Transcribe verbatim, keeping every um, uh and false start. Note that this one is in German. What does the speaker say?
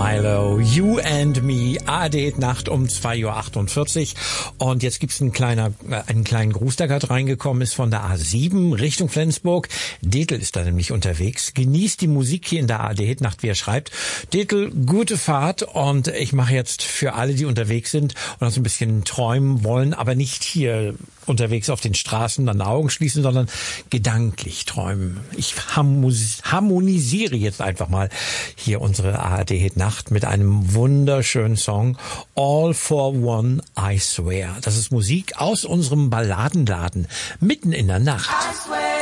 Milo, You and Me, A R D Nacht um zwei Uhr achtundvierzig. Und jetzt gibt's einen, kleiner, äh, einen kleinen Gruß, der gerade reingekommen ist von der A sieben Richtung Flensburg. Detel ist da nämlich unterwegs. Genießt die Musik hier in der A R D Nacht, wie er schreibt. Detel, gute Fahrt. Und ich mache jetzt für alle, die unterwegs sind und auch so ein bisschen träumen wollen, aber nicht hier unterwegs auf den Straßen dann Augen schließen, sondern gedanklich träumen. Ich harmonisiere jetzt einfach mal hier unsere A R D-Hit-Nacht mit einem wunderschönen Song, All for One, I Swear. Das ist Musik aus unserem Balladenladen mitten in der Nacht.